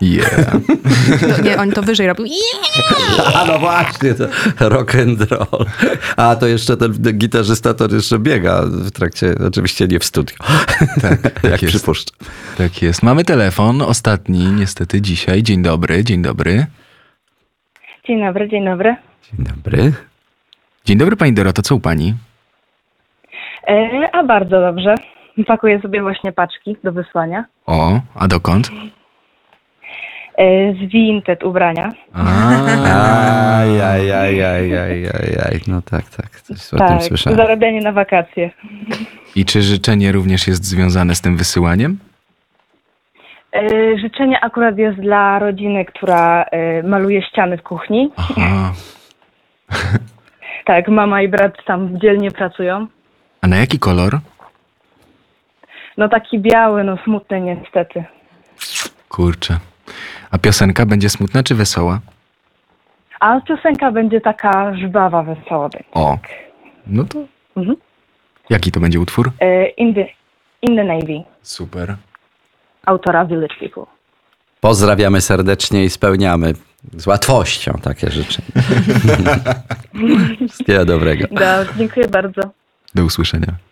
Yeah. No, nie, oni to wyżej robią. Yeah! A no właśnie, to rock and roll. A to jeszcze ten gitarzysta to jeszcze biega w trakcie, oczywiście nie w studiu. Tak Jak jest. przypuszczam. Tak jest. Mamy telefon, ostatni niestety dzisiaj. Dzień dobry, dzień dobry. Dzień dobry, dzień dobry. Dzień dobry. Dzień dobry pani Doroto, co u pani? A bardzo dobrze. Pakuję sobie właśnie paczki do wysłania. O, a dokąd? Z Vinted ubrania. Ajajajajajajaj. No tak, coś o tym Tak, słyszałem. zarabianie na wakacje. I czy życzenie również jest związane z tym wysyłaniem? Życzenie akurat jest dla rodziny, która maluje ściany w kuchni. Aha. Tak, mama i brat tam dzielnie pracują. A na jaki kolor? No taki biały, no smutny niestety. Kurczę. A piosenka będzie smutna czy wesoła? A piosenka będzie taka żwawa, wesoła. O, no to Mhm. jaki to będzie utwór? In the Navy, Super. autora Village People. Pozdrawiamy serdecznie i spełniamy z łatwością takie życzenia. Wszystkiego dobrego. Dziękuję bardzo. Do usłyszenia.